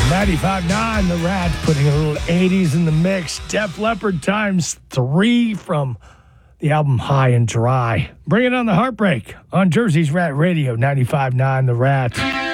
95.9 The Rat, putting a little 80s in the mix. Def Leppard ×3 from the album High and Dry. Bring it on the Heartbreak on Jersey's Rat Radio, 95.9 The Rat.